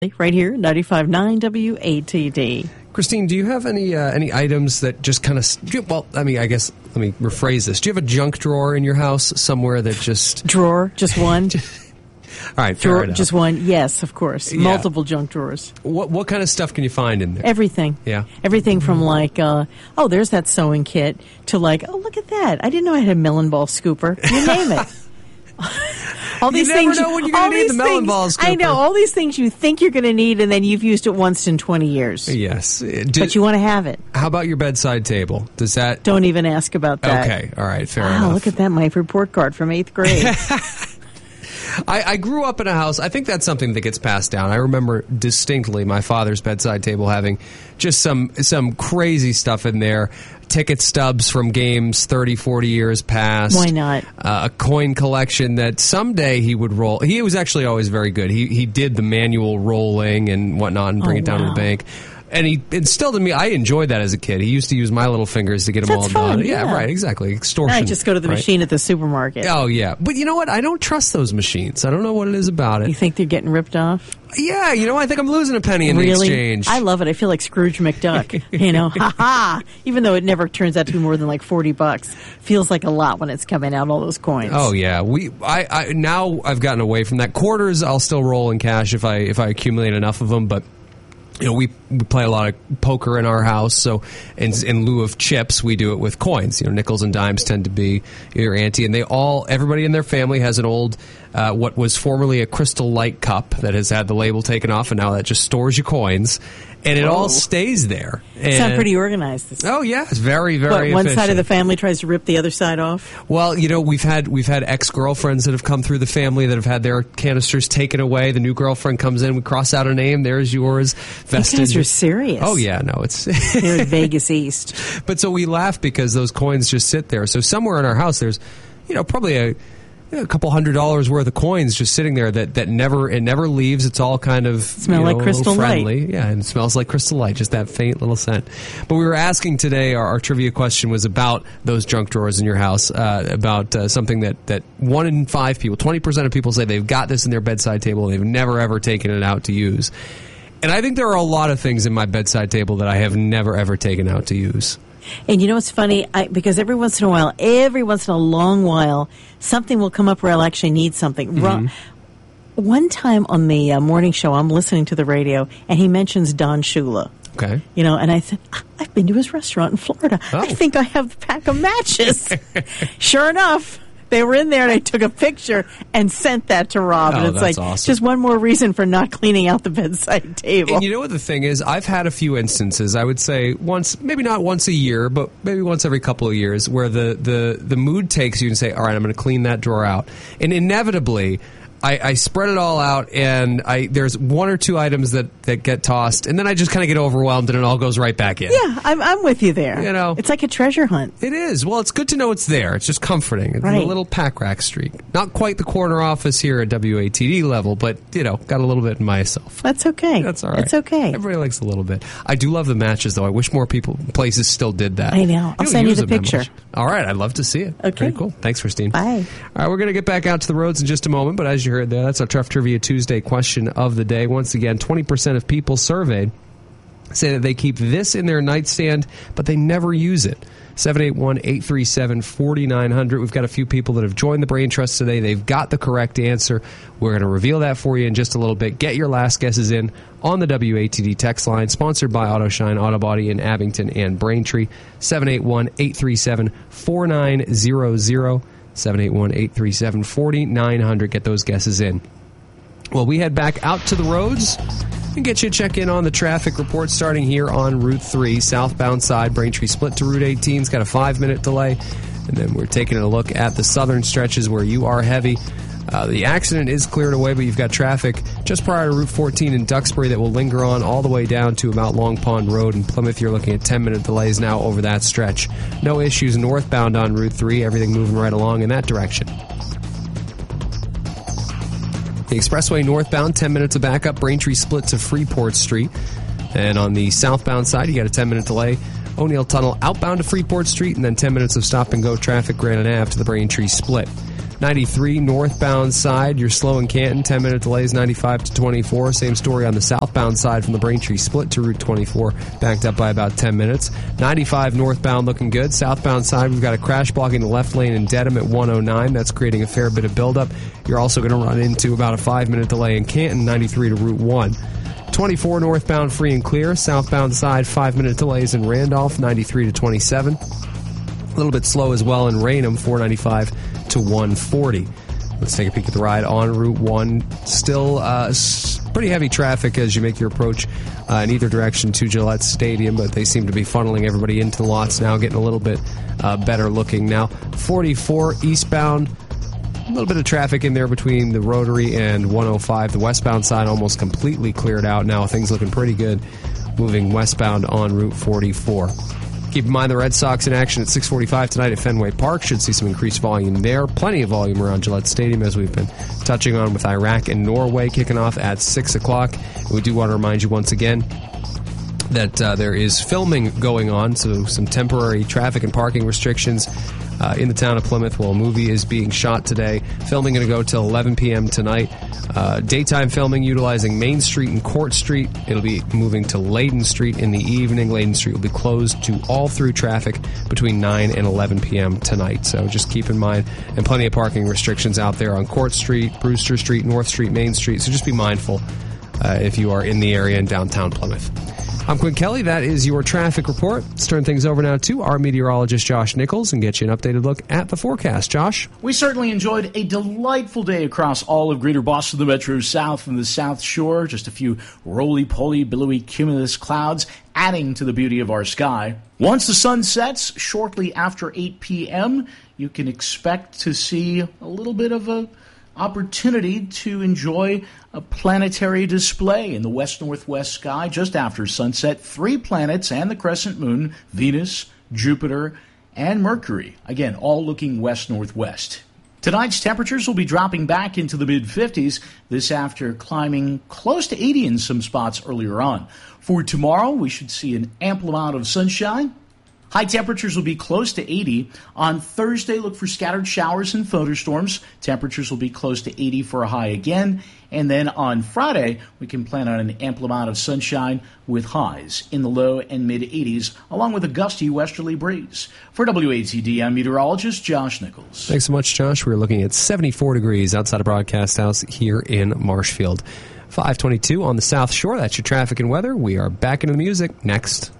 Right here, 95.9 WATD. Christine, do you have any items that just kind of, well, I mean, I guess, let me rephrase this. Do you have a junk drawer in your house somewhere that just... Drawer? Just one? All right, fair drawer, enough. just one? Yes, of course. Yeah. Multiple junk drawers. What kind of stuff can you find in there? Everything. Yeah. Everything from like, there's that sewing kit, to like, oh, look at that. I didn't know I had a melon ball scooper. You name it. All these you never things, know when you're going to need the melon ball scooper. I know, all these things you think you're going to need, and then you've used it once in 20 years. Yes. But you want to have it. How about your bedside table? Does that... Don't even ask about that. Okay, all right, fair wow, enough. Look at that, my report card from 8th grade. I grew up in a house, I think that's something that gets passed down. I remember distinctly my father's bedside table having just some crazy stuff in there. Ticket stubs from games 30, 40 years past. Why not? A coin collection that someday he would roll. He was actually always very good. He did the manual rolling and whatnot and bring it down to the bank. And he instilled in me, I enjoyed that as a kid. He used to use my little fingers to get them all fun, done. yeah. Yeah, right, exactly. Extortion. I just go to the machine at the supermarket. Oh, yeah. But you know what? I don't trust those machines. I don't know what it is about it. You think they're getting ripped off? Yeah, I think I'm losing a penny in the exchange. I love it. I feel like Scrooge McDuck. Ha-ha. Even though it never turns out to be more than like $40. Feels like a lot when it's coming out, all those coins. Oh, yeah. I now I've gotten away from that. Quarters, I'll still roll in cash if I accumulate enough of them, but... we play a lot of poker in our house, so in lieu of chips, we do it with coins. Nickels and dimes tend to be your ante, and everybody in their family has an old, what was formerly a Crystal Light cup that has had the label taken off, and now that just stores your coins, and it all stays there. Sound pretty organized. Oh yeah, it's very, very one efficient. side of the family tries to rip the other side off? Well, we've had ex-girlfriends that have come through the family that have had their canisters taken away. The new girlfriend comes in, we cross out a name, there's yours. You guys are serious. Oh yeah, no, it's They're in Vegas East. But so we laugh because those coins just sit there. So somewhere in our house there's probably a couple $100 worth of coins just sitting there that never leaves. It's all kind of smell like Crystal friendly. Light. Yeah, and it smells like Crystal Light, just that faint little scent. But we were asking today, our trivia question was about those junk drawers in your house, about something that 1 in 5 people, 20% of people say they've got this in their bedside table and they've never ever taken it out to use. And I think there are a lot of things in my bedside table that I have never ever taken out to use. And it's funny, because every once in a long while, something will come up where I'll actually need something. Mm-hmm. One time on the morning show, I'm listening to the radio, and he mentions Don Shula. Okay. And I said, I've been to his restaurant in Florida. Oh. I think I have the pack of matches. Sure enough. They were in there, and I took a picture and sent that to Rob. And it's that's like, awesome. Just one more reason for not cleaning out the bedside table. And you know what the thing is? I've had a few instances, I would say once, maybe not once a year, but maybe once every couple of years, where the mood takes you and say, all right, I'm going to clean that drawer out. And inevitably... I spread it all out, and there's 1 or 2 items that get tossed, and then I just kind of get overwhelmed, and it all goes right back in. Yeah, I'm with you there. It's like a treasure hunt. It is. Well, it's good to know it's there. It's just comforting. It's a little pack rack streak. Not quite the corner office here at WATD level, but got a little bit in myself. That's okay. That's all right. It's okay. Everybody likes a little bit. I do love the matches, though. I wish more places still did that. I know. I'll send you the picture. All right, I'd love to see it. Okay. Very cool. Thanks, Christine. Bye. All right, we're going to get back out to the roads in just a moment, but as you heard there, that's our Tough Trivia Tuesday question of the day. Once again, 20% of people surveyed say that they keep this in their nightstand, but they never use it. 781-837-4900. We've got a few people that have joined the Brain Trust today. They've got the correct answer. We're going to reveal that for you in just a little bit. Get your last guesses in on the WATD text line, sponsored by AutoShine Auto Body in Abington and Braintree. 781-837-4900. 781-837-4900. Get those guesses in. Well, we head back out to the roads and get you a check in on the traffic report starting here on Route 3, southbound side. Braintree split to Route 18. It's got a 5-minute delay. And then we're taking a look at the southern stretches where you are heavy. The accident is cleared away, but you've got traffic just prior to Route 14 in Duxbury that will linger on all the way down to about Long Pond Road. In Plymouth, you're looking at 10-minute delays now over that stretch. No issues northbound on Route 3. Everything moving right along in that direction. The expressway northbound, 10 minutes of backup. Braintree split to Freeport Street. And on the southbound side, you got a 10-minute delay. O'Neill Tunnel outbound to Freeport Street, and then 10 minutes of stop-and-go traffic, Granite Ave to the Braintree split. 93 northbound side, you're slow in Canton, 10-minute delays, 95 to 24. Same story on the southbound side from the Braintree split to Route 24, backed up by about 10 minutes. 95 northbound looking good. Southbound side, we've got a crash blocking the left lane in Dedham at 109. That's creating a fair bit of buildup. You're also going to run into about a 5-minute delay in Canton, 93 to Route 1. 24 northbound free and clear. Southbound side, 5-minute delays in Randolph, 93 to 27. A little bit slow as well in Raynham, 495 to 140. Let's take a peek at the ride on Route 1. Still pretty heavy traffic as you make your approach in either direction to Gillette Stadium, but they seem to be funneling everybody into the lots now, getting a little bit better looking now. 44 eastbound. A little bit of traffic in there between the Rotary and 105. The westbound side almost completely cleared out now. Things looking pretty good moving westbound on Route 44. Keep in mind the Red Sox in action at 6:45 tonight at Fenway Park. Should see some increased volume there. Plenty of volume around Gillette Stadium, as we've been touching on with Iraq and Norway kicking off at 6 o'clock. We do want to remind you once again that there is filming going on, so some temporary traffic and parking restrictions in the town of Plymouth while a movie is being shot today. Filming going to go till 11 p.m. tonight. Daytime filming utilizing Main Street and Court Street. It'll be moving to Layden Street in the evening. Layden Street will be closed to all through traffic between 9 and 11 p.m. tonight. So just keep in mind, and plenty of parking restrictions out there on Court Street, Brewster Street, North Street, Main Street. So just be mindful if you are in the area in downtown Plymouth. I'm Quinn Kelly. That is your traffic report. Let's turn things over now to our meteorologist, Josh Nichols, and get you an updated look at the forecast. Josh? We certainly enjoyed a delightful day across all of Greater Boston, the Metro South, and the South Shore. Just a few roly-poly, billowy cumulus clouds adding to the beauty of our sky. Once the sun sets, shortly after 8 p.m., you can expect to see a little bit of a opportunity to enjoy a planetary display in the west-northwest sky just after sunset. 3 planets and the crescent moon, Venus, Jupiter, and Mercury. Again, all looking west-northwest. Tonight's temperatures will be dropping back into the mid-50s, this after climbing close to 80 in some spots earlier on. For tomorrow, we should see an ample amount of sunshine. High temperatures will be close to 80. On Thursday, look for scattered showers and thunderstorms. Temperatures will be close to 80 for a high again. And then on Friday, we can plan on an ample amount of sunshine with highs in the low and mid-80s, along with a gusty westerly breeze. For WATD, I'm meteorologist Josh Nichols. Thanks so much, Josh. We're looking at 74 degrees outside of Broadcast House here in Marshfield. 522 on the South Shore. That's your traffic and weather. We are back into the music next.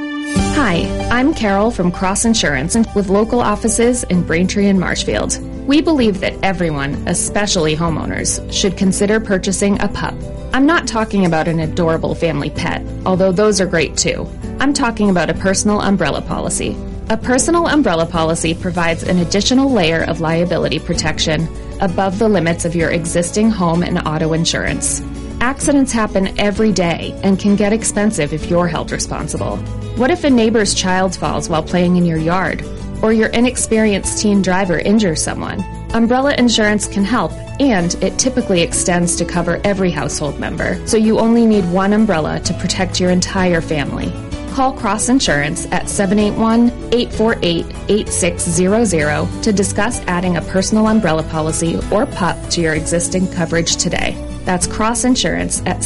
Hi, I'm Carol from Cross Insurance with local offices in Braintree and Marshfield. We believe that everyone, especially homeowners, should consider purchasing a pup. I'm not talking about an adorable family pet, although those are great too. I'm talking about a personal umbrella policy. A personal umbrella policy provides an additional layer of liability protection above the limits of your existing home and auto insurance. Accidents happen every day and can get expensive if you're held responsible. What if a neighbor's child falls while playing in your yard? Or your inexperienced teen driver injures someone? Umbrella insurance can help, and it typically extends to cover every household member, so you only need one umbrella to protect your entire family. Call Cross Insurance at 781-848-8600 to discuss adding a personal umbrella policy or PUP to your existing coverage today. That's Cross Insurance at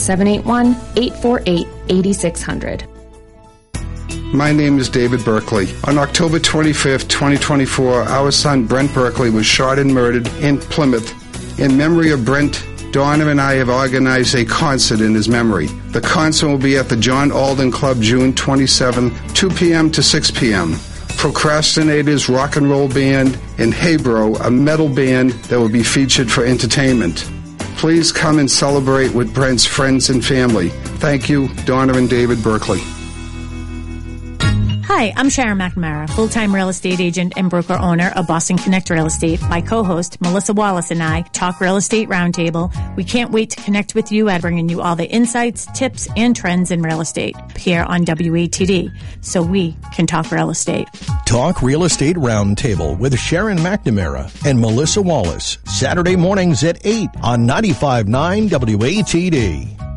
781-848-8600. My name is David Berkeley. On October 25th, 2024, our son Brent Berkeley was shot and murdered in Plymouth. In memory of Brent, Donna and I have organized a concert in his memory. The concert will be at the John Alden Club June 27, 2 p.m. to 6 p.m. Procrastinators Rock and Roll Band and Hebro, a metal band that will be featured for entertainment. Please come and celebrate with Brent's friends and family. Thank you, Donna and David Berkeley. Hi, I'm Sharon McNamara, full-time real estate agent and broker-owner of Boston Connect Real Estate. My co-host, Melissa Wallace, and I talk Real Estate Roundtable. We can't wait to connect with you at bringing you all the insights, tips, and trends in real estate here on WATD, so we can talk real estate. Talk Real Estate Roundtable with Sharon McNamara and Melissa Wallace, Saturday mornings at 8 on 95.9 WATD.